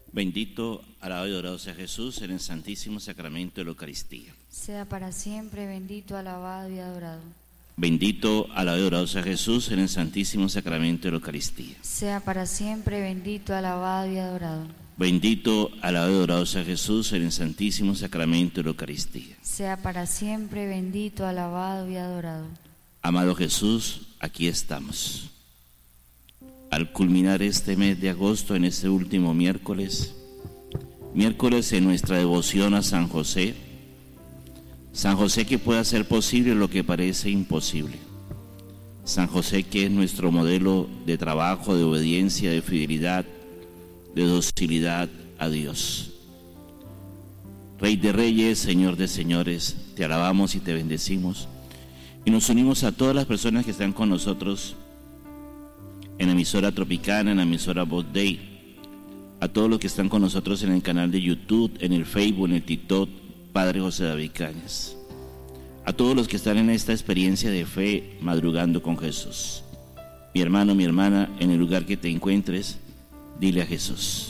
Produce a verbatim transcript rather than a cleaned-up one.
Bendito, alabado y adorado sea Jesús en el Santísimo Sacramento de la Eucaristía. Sea para siempre bendito, alabado y adorado. Bendito, alabado y adorado sea Jesús en el Santísimo Sacramento de la Eucaristía. Sea para siempre bendito, alabado y adorado. Bendito, alabado y adorado sea Jesús en el Santísimo Sacramento de la Eucaristía. Sea para siempre bendito, alabado y adorado. Amado Jesús, aquí estamos. Al culminar este mes de agosto, en este último miércoles, miércoles en nuestra devoción a San José, San José que puede hacer posible lo que parece imposible. San José que es nuestro modelo de trabajo, de obediencia, de fidelidad, de docilidad a Dios. Rey de reyes, Señor de señores, te alabamos y te bendecimos. Y nos unimos a todas las personas que están con nosotros en la emisora Tropicana, en la emisora Voz Dei, a todos los que están con nosotros en el canal de YouTube, en el Facebook, en el TikTok, Padre José David Cañas, a todos los que están en esta experiencia de fe, madrugando con Jesús. Mi hermano, mi hermana, en el lugar que te encuentres, dile a Jesús: